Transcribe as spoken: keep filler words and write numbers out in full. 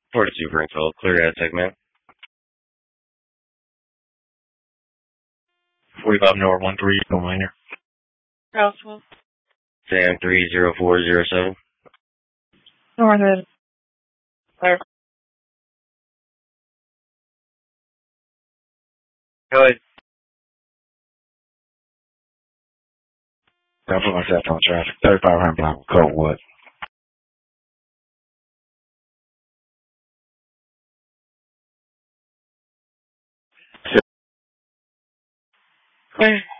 forty-two Greenfield, clear that segment. forty-five North one three, no minor. Roswell. Sam three zero four zero seven. Northern. Clear. Go ahead. I put myself on traffic. thirty-five hundred block of Coldwood. Clear.